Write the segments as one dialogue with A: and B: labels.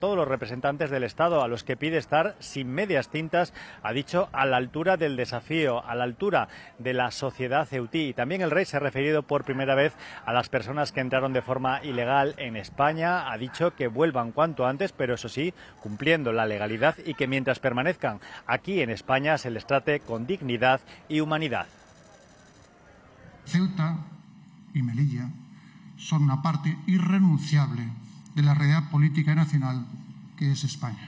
A: todos los representantes del Estado, a los que pide estar sin medias tintas, ha dicho, a la altura del desafío, a la altura de la sociedad ceutí. Y también el rey se ha referido por primera vez a las personas que entraron de forma ilegal en España. Ha dicho que vuelvan cuanto antes, pero eso sí, cumpliendo la legalidad, y que mientras permanezcan aquí en España se les trate con dignidad y humanidad.
B: Ceuta y Melilla son una parte irrenunciable de la realidad política y nacional que es España.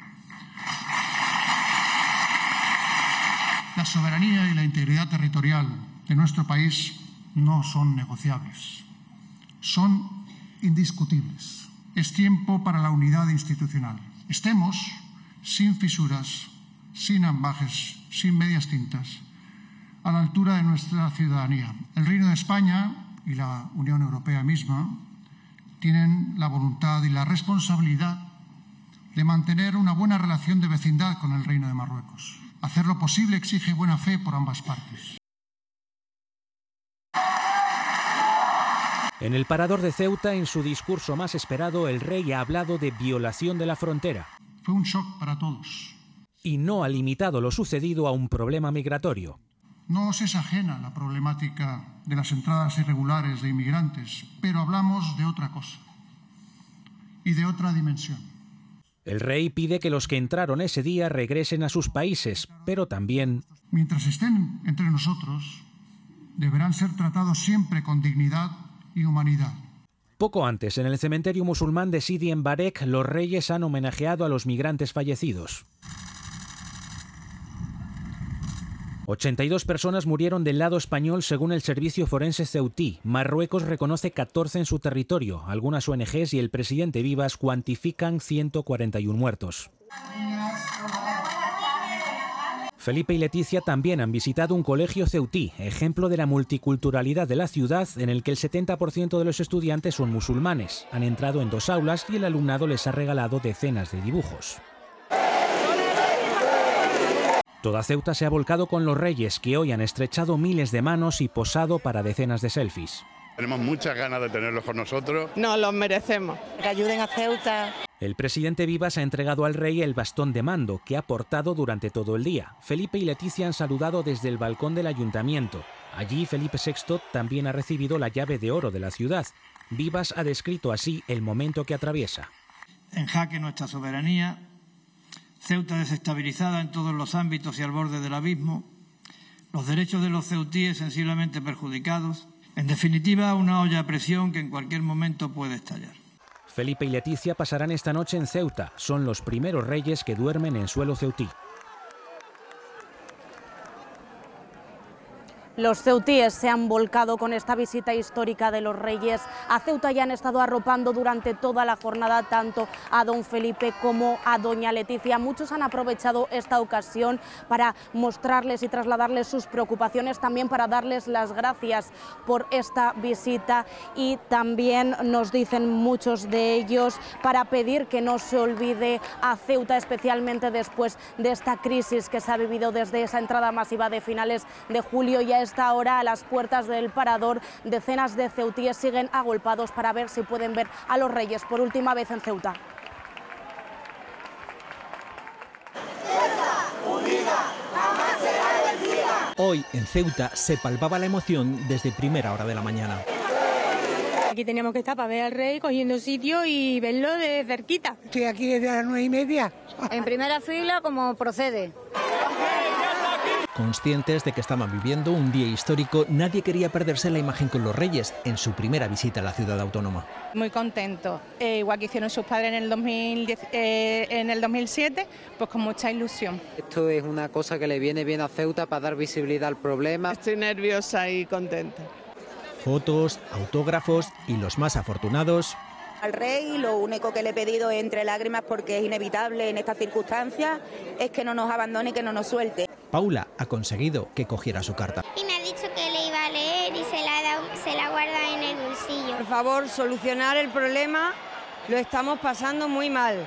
B: La soberanía y la integridad territorial de nuestro país no son negociables, son indiscutibles. Es tiempo para la unidad institucional. Estemos sin fisuras, sin ambajes, sin medias tintas, a la altura de nuestra ciudadanía. El Reino de España y la Unión Europea misma tienen la voluntad y la responsabilidad de mantener una buena relación de vecindad con el Reino de Marruecos. Hacer lo posible exige buena fe por ambas partes.
C: En el Parador de Ceuta, en su discurso más esperado, el rey ha hablado de violación de la frontera.
B: Fue un shock para todos.
C: Y no ha limitado lo sucedido a un problema migratorio.
B: No os es ajena la problemática de las entradas irregulares de inmigrantes, pero hablamos de otra cosa y de otra dimensión.
C: El rey pide que los que entraron ese día regresen a sus países, pero también...
B: Mientras estén entre nosotros, deberán ser tratados siempre con dignidad y humanidad.
C: Poco antes, en el cementerio musulmán de Sidi en Barek, los reyes han homenajeado a los migrantes fallecidos. 82 personas murieron del lado español según el servicio forense ceutí. Marruecos reconoce 14 en su territorio. Algunas ONGs y el presidente Vivas cuantifican 141 muertos. Felipe y Leticia también han visitado un colegio ceutí, ejemplo de la multiculturalidad de la ciudad, en el que el 70% de los estudiantes son musulmanes. Han entrado en 2 aulas y el alumnado les ha regalado decenas de dibujos. Toda Ceuta se ha volcado con los reyes, que hoy han estrechado miles de manos y posado para decenas de selfies.
D: Tenemos muchas ganas de tenerlos con nosotros.
E: Nos los merecemos.
F: Que ayuden a Ceuta.
C: El presidente Vivas ha entregado al rey el bastón de mando, que ha portado durante todo el día. Felipe y Leticia han saludado desde el balcón del ayuntamiento. Allí Felipe VI también ha recibido la llave de oro de la ciudad. Vivas ha descrito así el momento que atraviesa.
G: En jaque nuestra soberanía, Ceuta desestabilizada en todos los ámbitos y al borde del abismo, los derechos de los ceutíes sensiblemente perjudicados, en definitiva una olla a presión que en cualquier momento puede estallar.
C: Felipe y Leticia pasarán esta noche en Ceuta. Son los primeros reyes que duermen en suelo ceutí.
H: Los ceutíes se han volcado con esta visita histórica de los reyes a Ceuta y han estado arropando durante toda la jornada tanto a don Felipe como a doña Leticia. Muchos han aprovechado esta ocasión para mostrarles y trasladarles sus preocupaciones, también para darles las gracias por esta visita, y también nos dicen muchos de ellos para pedir que no se olvide a Ceuta, especialmente después de esta crisis que se ha vivido desde esa entrada masiva de finales de julio. Y a esta hora, a las puertas del Parador, decenas de ceutíes siguen agolpados para ver si pueden ver a los reyes por última vez en Ceuta.
I: Hoy en Ceuta se palpaba la emoción desde primera hora de la mañana.
E: Aquí teníamos que estar para ver al rey cogiendo sitio y verlo de cerquita.
F: Estoy aquí desde las 9:30.
J: En primera fila, como procede.
I: Conscientes de que estaban viviendo un día histórico, nadie quería perderse la imagen con los reyes en su primera visita a la ciudad autónoma.
E: Muy contentos, igual que hicieron sus padres en el 2007, pues con mucha ilusión.
K: Esto es una cosa que le viene bien a Ceuta para dar visibilidad al problema.
E: Estoy nerviosa y contenta.
I: Fotos, autógrafos y los más afortunados.
F: Al rey lo único que le he pedido entre lágrimas, porque es inevitable en estas circunstancias, es que no nos abandone y que no nos suelte.
I: Paula ha conseguido que cogiera su carta.
J: Y me ha dicho que le iba a leer y se la guarda en el bolsillo.
E: Por favor, solucionar el problema, lo estamos pasando muy mal.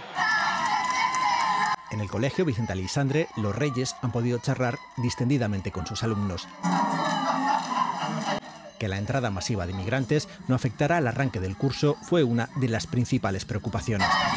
I: En el colegio Vicente Aleixandre, los reyes han podido charlar distendidamente con sus alumnos. Que la entrada masiva de inmigrantes no afectará al arranque del curso fue una de las principales preocupaciones.